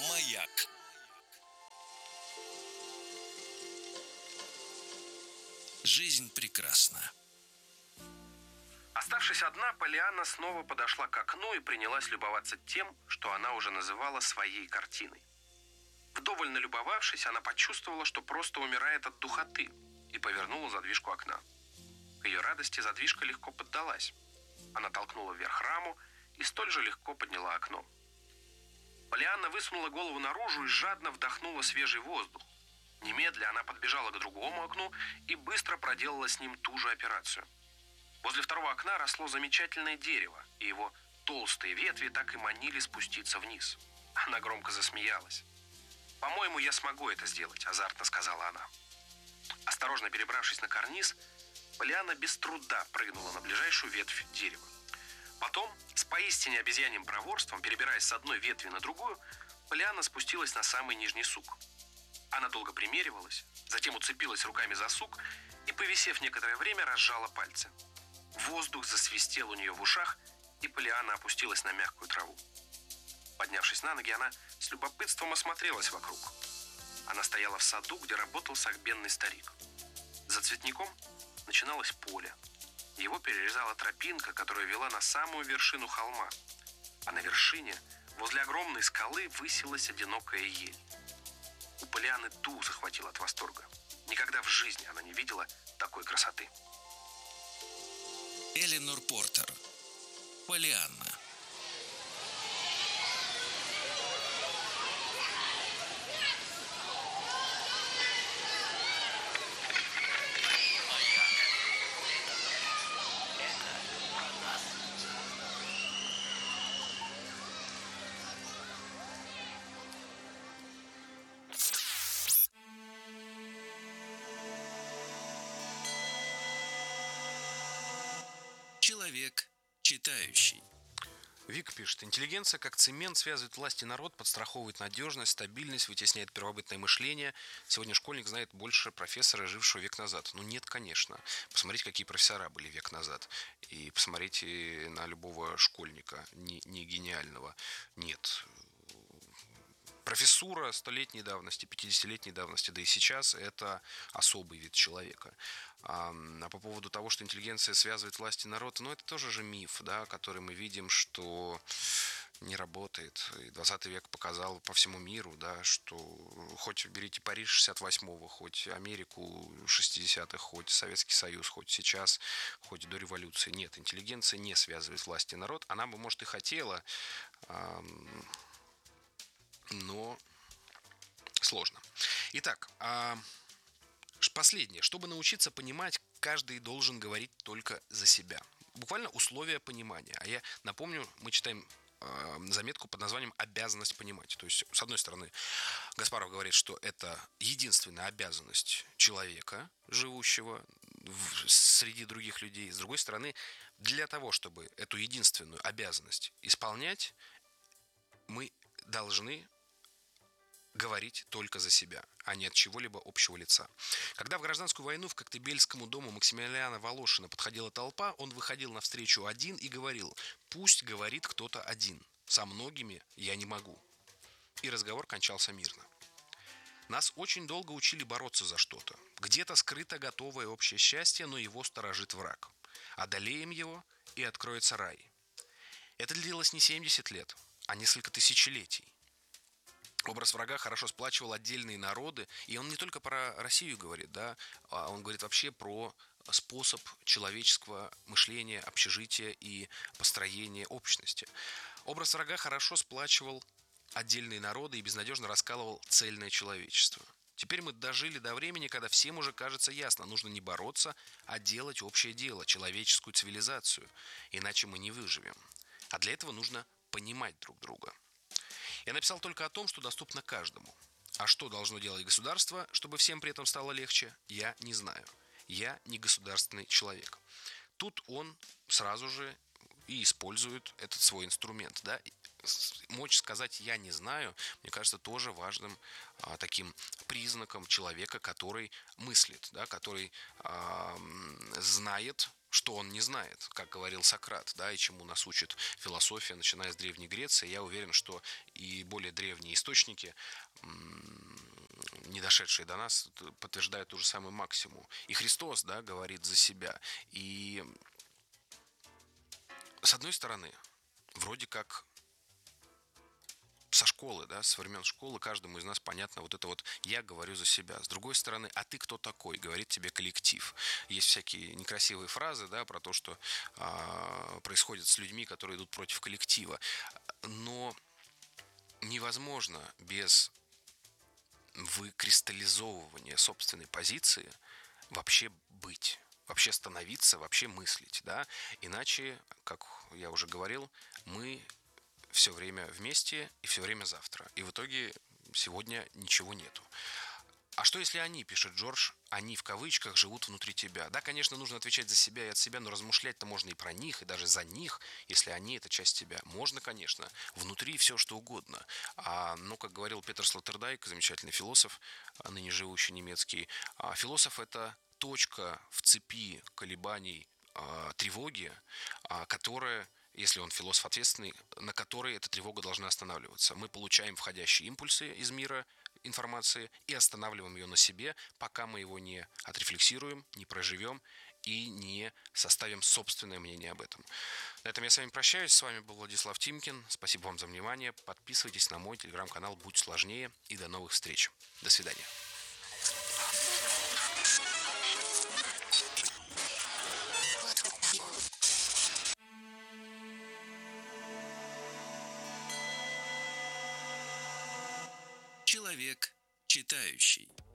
Маяк. Жизнь прекрасна. Оставшись одна, Полианна снова подошла к окну и принялась любоваться тем, что она уже называла своей картиной. Вдоволь налюбовавшись, она почувствовала, что просто умирает от духоты, и повернула задвижку окна. К ее радости задвижка легко поддалась. Она толкнула вверх раму и столь же легко подняла окно. Полианна высунула голову наружу и жадно вдохнула свежий воздух. Немедля она подбежала к другому окну и быстро проделала с ним ту же операцию. Возле второго окна росло замечательное дерево, и его толстые ветви так и манили спуститься вниз. Она громко засмеялась. «По-моему, я смогу это сделать», – азартно сказала она. Осторожно перебравшись на карниз, Полианна без труда прыгнула на ближайшую ветвь дерева. Потом, с поистине обезьяньим проворством, перебираясь с одной ветви на другую, Полианна спустилась на самый нижний сук. Она долго примеривалась, затем уцепилась руками за сук и, повисев некоторое время, разжала пальцы. Воздух засвистел у нее в ушах, и Полианна опустилась на мягкую траву. Поднявшись на ноги, она с любопытством осмотрелась вокруг. Она стояла в саду, где работал согбенный старик. За цветником начиналось поле. Его перерезала тропинка, которая вела на самую вершину холма. А на вершине, возле огромной скалы, высилась одинокая ель. У Полианны дух захватил от восторга. Никогда в жизни она не видела такой красоты. Эленор Портер. Полианна. Человек читающий. Вик пишет: интеллигенция как цемент связывает власть и народ, подстраховывает надежность, стабильность, вытесняет первобытное мышление. Сегодня школьник знает больше профессора, жившего век назад. Ну нет, конечно. Посмотрите, какие профессора были век назад. И посмотрите на любого школьника, не гениального. Нет. Профессура 100-летней давности, 50-летней давности, да и сейчас это особый вид человека. А по поводу того, что интеллигенция связывает власть и народ, ну это тоже же миф, да, который мы видим, что не работает. И 20 век показал по всему миру, да, что хоть берите Париж 68-го, хоть Америку 60-х, хоть Советский Союз, хоть сейчас, хоть до революции. Нет, интеллигенция не связывает власть и народ. Она бы, может, и хотела, но сложно. Итак, последнее. Чтобы научиться понимать, каждый должен говорить только за себя. Буквально условия понимания. А я напомню, мы читаем заметку под названием «Обязанность понимать». То есть, с одной стороны, Гаспаров говорит, что это единственная обязанность человека, живущего среди других людей. С другой стороны, для того, чтобы эту единственную обязанность исполнять, мы должны говорить только за себя, а не от чего-либо общего лица. Когда в гражданскую войну в Коктебельскому дому Максимилиана Волошина подходила толпа, он выходил навстречу один и говорил: «Пусть говорит кто-то один, со многими я не могу». И разговор кончался мирно. Нас очень долго учили бороться за что-то. Где-то скрыто готовое общее счастье, но его сторожит враг. Одолеем его, и откроется рай. Это длилось не 70 лет, а несколько тысячелетий. Образ врага хорошо сплачивал отдельные народы, и он не только про Россию говорит, да, а он говорит вообще про способ человеческого мышления, общежития и построения общности. Образ врага хорошо сплачивал отдельные народы и безнадежно раскалывал цельное человечество. Теперь мы дожили до времени, когда всем уже кажется ясно: нужно не бороться, а делать общее дело, человеческую цивилизацию, иначе мы не выживем. А для этого нужно понимать друг друга. Я написал только о том, что доступно каждому. А что должно делать государство, чтобы всем при этом стало легче, я не знаю. Я не государственный человек. Тут он сразу же и использует этот свой инструмент. Да? Мочь сказать «я не знаю», мне кажется, тоже важным таким признаком человека, который мыслит, да, который знает что он не знает, как говорил Сократ, да, и чему нас учит философия, начиная с Древней Греции. Я уверен, что и более древние источники, не дошедшие до нас, подтверждают ту же самую максимум. И Христос, да, говорит за себя. И с одной стороны, вроде как со школы, да, со времен школы каждому из нас понятно вот это вот «я говорю за себя». С другой стороны, «а ты кто такой?» говорит тебе коллектив. Есть всякие некрасивые фразы, да, про то, что происходит с людьми, которые идут против коллектива. Но невозможно без выкристаллизовывания собственной позиции вообще быть, вообще становиться, вообще мыслить, да. Иначе, как я уже говорил, мы все время вместе и все время завтра. И в итоге сегодня ничего нету. А что если они, пишет Джордж, они в кавычках живут внутри тебя? Да, конечно, нужно отвечать за себя и от себя, но размышлять-то можно и про них, и даже за них, если они – это часть тебя. Можно, конечно, внутри все что угодно. Но, как говорил Петер Слоттердайк, замечательный философ, ныне живущий немецкий, философ – это точка в цепи колебаний тревоги, которая, если он философ ответственный, на которой эта тревога должна останавливаться. Мы получаем входящие импульсы из мира информации и останавливаем ее на себе, пока мы его не отрефлексируем, не проживем и не составим собственное мнение об этом. На этом я с вами прощаюсь. С вами был Владислав Тимкин. Спасибо вам за внимание. Подписывайтесь на мой телеграм-канал «Будь сложнее» и до новых встреч. До свидания. Человек читающий.